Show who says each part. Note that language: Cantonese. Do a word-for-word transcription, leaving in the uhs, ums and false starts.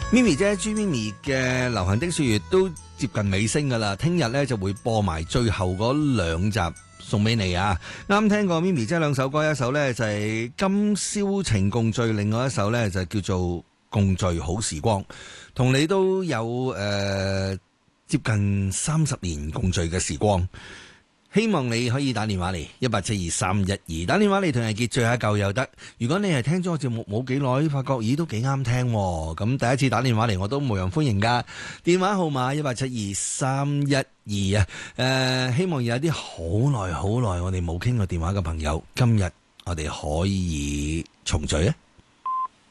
Speaker 1: 咪咪姐朱咪咪嘅流行的歲月都接近尾聲噶啦，聽日咧就會播埋最後嗰兩集送俾你啊！啱聽過咪咪姐兩首歌，一首咧就係今宵情共聚，另外一首咧就叫做共聚好時光，同你都有誒、呃、接近三十年共聚嘅時光。希望你可以打電話嚟一八七二三一二，打電話嚟同人結聚下舊又得。如果你係聽咗個節目冇幾耐，發覺咦都幾啱聽，咁第一次打電話嚟我都無人歡迎噶。電話號碼一八七二三一二啊，誒，希望有啲好耐好耐我哋冇傾過電話嘅朋友，今日我哋可以重聚啊！